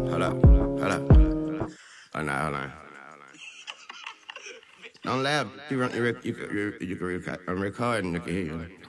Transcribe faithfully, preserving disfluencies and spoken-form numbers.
Hold up, hold up. Oh, nah, hold on. Don't laugh. You, run, you, rec- you, can- you, you can record. I'm recording. You can hear you.